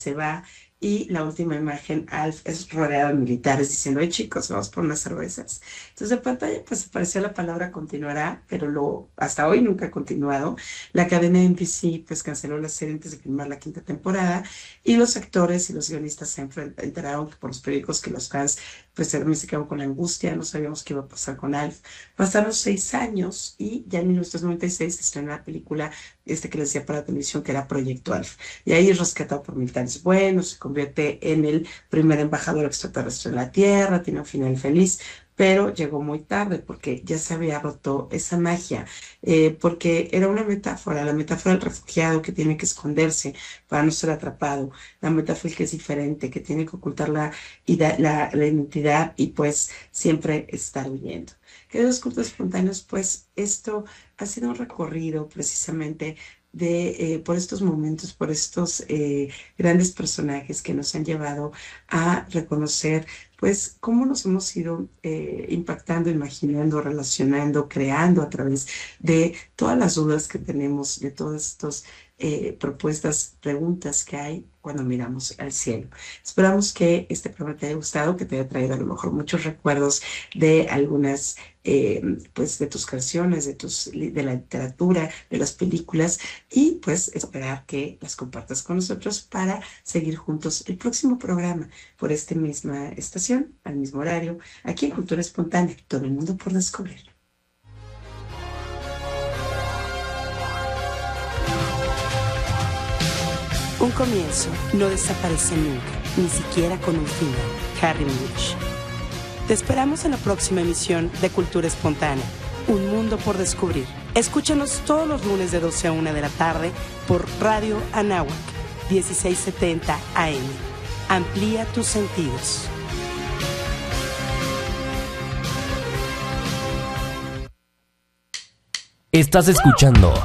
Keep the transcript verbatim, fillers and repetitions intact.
se va y la última imagen, Alf es rodeado de militares diciendo, hey chicos, vamos por unas cervezas. Entonces en pantalla pues apareció la palabra continuará, pero lo, hasta hoy nunca ha continuado. La cadena N B C pues canceló la serie antes de filmar la quinta temporada y los actores y los guionistas se enfren- enteraron que por los periódicos que los fans pues también se quedaron con la angustia, no sabíamos qué iba a pasar con Alf. Pasaron seis años y ya en mil novecientos noventa y seis se estrenó la película este que les decía para televisión que era Proyecto Alf. Y ahí es rescatado por militares buenos, se convierte en el primer embajador extraterrestre en la Tierra, tiene un final feliz, pero llegó muy tarde porque ya se había roto esa magia, eh, porque era una metáfora, la metáfora del refugiado que tiene que esconderse para no ser atrapado, la metáfora que es diferente, que tiene que ocultar la, ida- la, la identidad y pues siempre estar huyendo. Queridos cultos espontáneos, pues esto ha sido un recorrido precisamente de, eh, por estos momentos, por estos eh, grandes personajes que nos han llevado a reconocer, pues, cómo nos hemos ido eh, impactando, imaginando, relacionando, creando a través de todas las dudas que tenemos, de todas estas eh, propuestas, preguntas que hay cuando miramos al cielo. Esperamos que este programa te haya gustado, que te haya traído a lo mejor muchos recuerdos de algunas eh, pues de tus canciones, de tus li- de la literatura, de las películas y pues esperar que las compartas con nosotros para seguir juntos el próximo programa por esta misma estación, al mismo horario, aquí en Cultura Espontánea, todo el mundo por descubrir. Un comienzo no desaparece nunca, ni siquiera con un final. Harry Mulisch. Te esperamos en la próxima emisión de Cultura Espontánea, un mundo por descubrir. Escúchanos todos los lunes de doce a una de la tarde por Radio Anáhuac, dieciséis setenta A M. Amplía tus sentidos. Estás escuchando